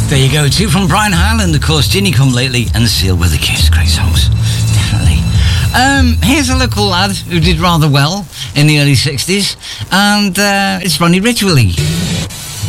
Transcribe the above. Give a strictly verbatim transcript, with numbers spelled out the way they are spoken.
There you go, two from Brian Hyland, of course, Ginny Come Lately and Sealed with a Kiss. Great songs, definitely. Um, here's a local lad who did rather well in the early sixties, and uh, it's Ronnie Ridgway.